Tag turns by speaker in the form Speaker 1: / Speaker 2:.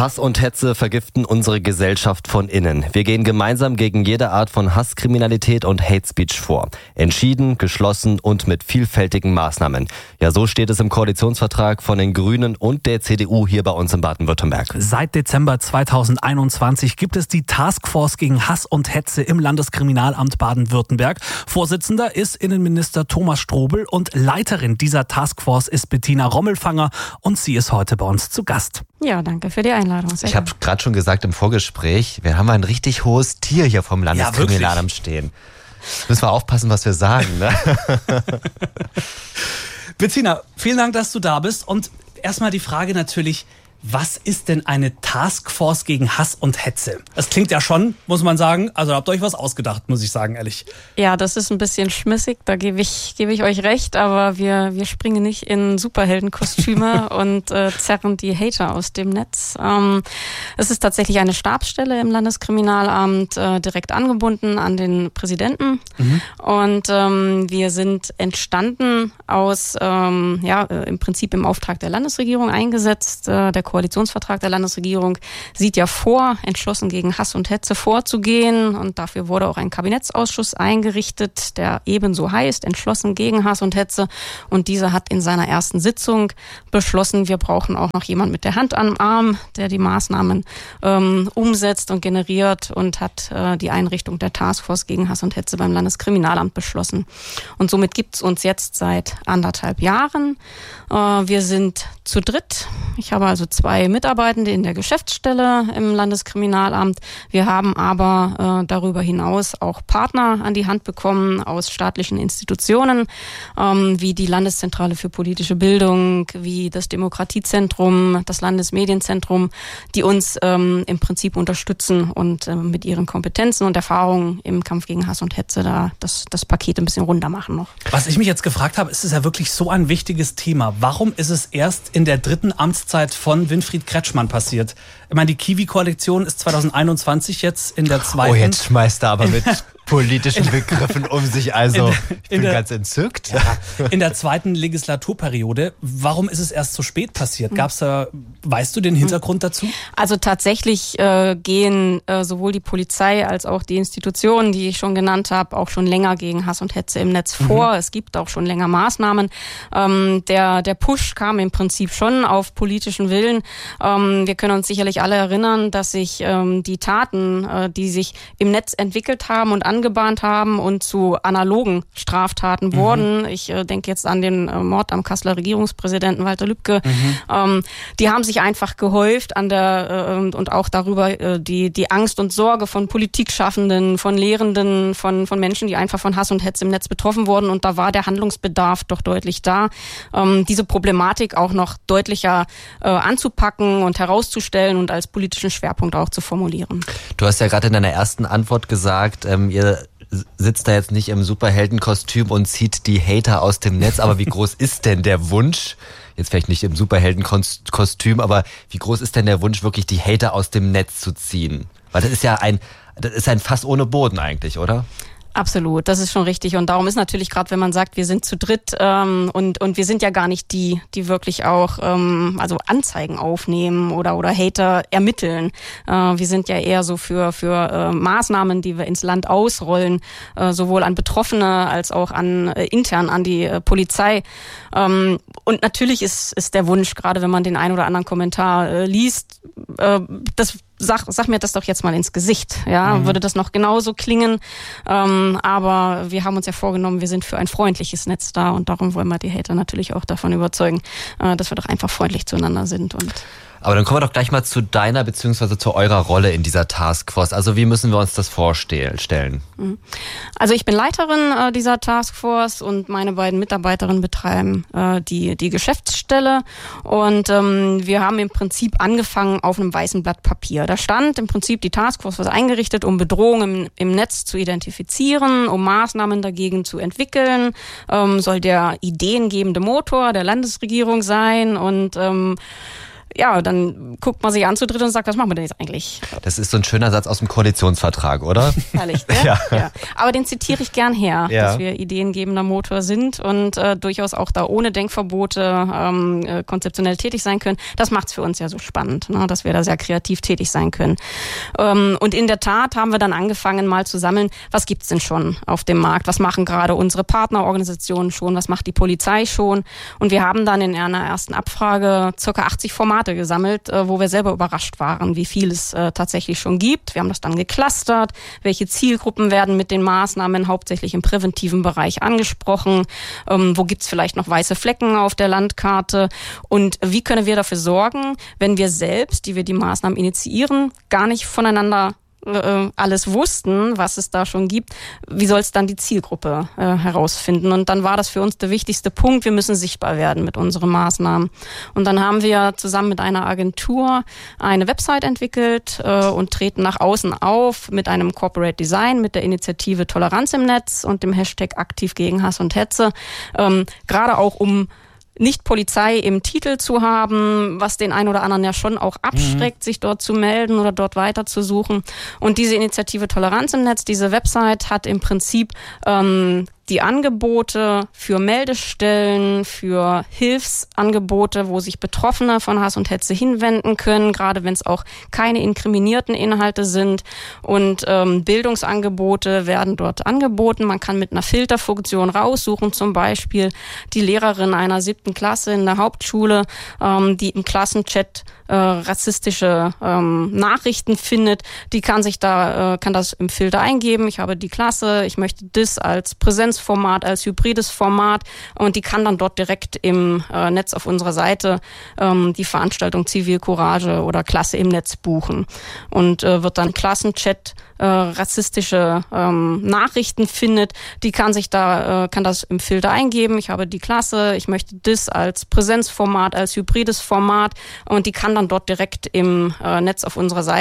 Speaker 1: Hass und Hetze vergiften unsere Gesellschaft von innen. Wir gehen gemeinsam gegen jede Art von Hasskriminalität und Hate Speech vor. Entschieden, geschlossen und mit vielfältigen Maßnahmen. Ja, so steht es im Koalitionsvertrag von den Grünen und der CDU hier bei uns in Baden-Württemberg.
Speaker 2: Seit Dezember 2021 gibt es die Taskforce gegen Hass und Hetze im Landeskriminalamt Baden-Württemberg. Vorsitzender ist Innenminister Thomas Strobel und Leiterin dieser Taskforce ist Bettina Rommelfanger und sie ist heute bei uns zu Gast.
Speaker 3: Ja, danke für die Einladung.
Speaker 1: Ich habe gerade schon gesagt im Vorgespräch, wir haben ein richtig hohes Tier hier vom Landeskriminalamt stehen. Müssen wir aufpassen, was wir sagen, ne?
Speaker 2: Bettina, vielen Dank, dass du da bist. Und erstmal die Frage natürlich, was ist denn eine Taskforce gegen Hass und Hetze? Das klingt ja schon, muss man sagen, also habt ihr euch was ausgedacht, muss ich sagen, ehrlich.
Speaker 3: Ja, das ist ein bisschen schmissig, da gebe ich euch recht, aber wir springen nicht in Superheldenkostüme und zerren die Hater aus dem Netz. Es ist tatsächlich eine Stabsstelle im Landeskriminalamt, direkt angebunden an den Präsidenten. Und wir sind entstanden aus, im Prinzip im Auftrag der Landesregierung eingesetzt. Der Koalitionsvertrag der Landesregierung sieht ja vor, entschlossen gegen Hass und Hetze vorzugehen. Und dafür wurde auch ein Kabinettsausschuss eingerichtet, der ebenso heißt, entschlossen gegen Hass und Hetze. Und dieser hat in seiner ersten Sitzung beschlossen, wir brauchen auch noch jemand mit der Hand am Arm, der die Maßnahmen umsetzt und generiert und hat die Einrichtung der Taskforce gegen Hass und Hetze beim Landeskriminalamt beschlossen. Und somit gibt's uns jetzt seit 1,5 Jahren. Wir sind zu dritt. Ich habe also 2 Mitarbeitende in der Geschäftsstelle im Landeskriminalamt. Wir haben aber darüber hinaus auch Partner an die Hand bekommen aus staatlichen Institutionen, wie die Landeszentrale für politische Bildung, wie das Demokratiezentrum, das Landesmedienzentrum, die uns im Prinzip unterstützen und mit ihren Kompetenzen und Erfahrungen im Kampf gegen Hass und Hetze da das Paket ein bisschen runder machen noch.
Speaker 2: Was ich mich jetzt gefragt habe, ist es ja wirklich so ein wichtiges Thema. Warum ist es erst in der 3. Amtszeit von Winfried Kretschmann passiert? Ich meine, die Kiwi-Koalition ist 2021 jetzt in der 2.
Speaker 1: Oh, jetzt schmeißt er aber mit politischen Begriffen um sich. Also, ich bin ganz entzückt.
Speaker 2: Ja, in der 2. Legislaturperiode. Warum ist es erst so spät passiert? Gab's da, weißt du den Hintergrund dazu?
Speaker 3: Also tatsächlich gehen sowohl die Polizei als auch die Institutionen, die ich schon genannt habe, auch schon länger gegen Hass und Hetze im Netz vor. Es gibt auch schon länger Maßnahmen. Der Push kam im Prinzip schon auf politischen Willen. Wir können uns sicherlich alle erinnern, dass sich die Taten, die sich im Netz entwickelt haben und angebahnt haben und zu analogen Straftaten wurden. Ich denke jetzt an den Mord am Kasseler Regierungspräsidenten Walter Lübcke. Die haben sich einfach gehäuft an der und auch darüber die Angst und Sorge von Politikschaffenden, von Lehrenden, von Menschen, die einfach von Hass und Hetze im Netz betroffen wurden. Und da war der Handlungsbedarf doch deutlich da, diese Problematik auch noch deutlicher anzupacken und herauszustellen und als politischen Schwerpunkt auch zu formulieren.
Speaker 1: Du hast ja gerade in deiner ersten Antwort gesagt, ihr sitzt da jetzt nicht im Superheldenkostüm und zieht die Hater aus dem Netz. Aber wie groß ist denn der Wunsch, jetzt vielleicht nicht im Superheldenkostüm, aber wie groß ist denn der Wunsch, wirklich die Hater aus dem Netz zu ziehen? Weil das ist ja ein Fass ohne Boden eigentlich, oder?
Speaker 3: Absolut, das ist schon richtig. Und darum ist natürlich gerade, wenn man sagt, wir sind zu dritt und wir sind ja gar nicht die wirklich auch also Anzeigen aufnehmen oder Hater ermitteln. Wir sind ja eher so für Maßnahmen, die wir ins Land ausrollen, sowohl an Betroffene als auch intern an die Polizei. Und natürlich ist der Wunsch, gerade wenn man den einen oder anderen Kommentar liest, Sag mir das doch jetzt mal ins Gesicht, ja, würde das noch genauso klingen, aber wir haben uns ja vorgenommen, wir sind für ein freundliches Netz da und darum wollen wir die Hater natürlich auch davon überzeugen, dass wir doch einfach freundlich zueinander sind.
Speaker 1: Aber dann kommen wir doch gleich mal zu deiner bzw. zu eurer Rolle in dieser Taskforce. Also wie müssen wir uns das vorstellen?
Speaker 3: Also ich bin Leiterin dieser Taskforce und meine beiden Mitarbeiterinnen betreiben die Geschäftsstelle und wir haben im Prinzip angefangen auf einem weißen Blatt Papier. Da stand im Prinzip, die Taskforce was eingerichtet, um Bedrohungen im Netz zu identifizieren, um Maßnahmen dagegen zu entwickeln, soll der ideengebende Motor der Landesregierung sein und dann guckt man sich an zu dritt und sagt, was machen wir denn jetzt eigentlich?
Speaker 1: Das ist so ein schöner Satz aus dem Koalitionsvertrag, oder?
Speaker 3: Herrlich, ne? Ja. Aber den zitiere ich gern her, dass wir ideengebender Motor sind und durchaus auch da ohne Denkverbote konzeptionell tätig sein können. Das macht's für uns ja so spannend, ne? Dass wir da sehr kreativ tätig sein können. Und in der Tat haben wir dann angefangen mal zu sammeln, was gibt's denn schon auf dem Markt? Was machen gerade unsere Partnerorganisationen schon? Was macht die Polizei schon? Und wir haben dann in einer ersten Abfrage ca. 80 Formate gesammelt, wo wir selber überrascht waren, wie viel es tatsächlich schon gibt. Wir haben das dann geclustert. Welche Zielgruppen werden mit den Maßnahmen hauptsächlich im präventiven Bereich angesprochen? Wo gibt's vielleicht noch weiße Flecken auf der Landkarte? Und wie können wir dafür sorgen, wenn wir selbst, die wir die Maßnahmen initiieren, gar nicht voneinander alles wussten, was es da schon gibt, wie soll es dann die Zielgruppe herausfinden? Und dann war das für uns der wichtigste Punkt, wir müssen sichtbar werden mit unseren Maßnahmen. Und dann haben wir zusammen mit einer Agentur eine Website entwickelt und treten nach außen auf mit einem Corporate Design, mit der Initiative Toleranz im Netz und dem Hashtag aktiv gegen Hass und Hetze, gerade auch um nicht Polizei im Titel zu haben, was den einen oder anderen ja schon auch abschreckt, sich dort zu melden oder dort weiter zu suchen. Und diese Initiative Toleranz im Netz, diese Website hat im Prinzip die Angebote für Meldestellen, für Hilfsangebote, wo sich Betroffene von Hass und Hetze hinwenden können, gerade wenn es auch keine inkriminierten Inhalte sind. Und Bildungsangebote werden dort angeboten. Man kann mit einer Filterfunktion raussuchen, zum Beispiel die Lehrerin einer 7. Klasse in der Hauptschule, die im Klassenchat rassistische Nachrichten findet, die kann das im Filter eingeben. Ich habe die Klasse, ich möchte das als Präsenzformat, als hybrides Format und die kann dann dort direkt im Netz auf unserer Seite die Veranstaltung Zivilcourage oder Klasse im Netz buchen und wird dann Klassenchat rassistische Nachrichten findet, die kann das im Filter eingeben. Ich habe die Klasse, ich möchte das als Präsenzformat, als hybrides Format und die kann dann dort direkt im Netz auf unserer Seite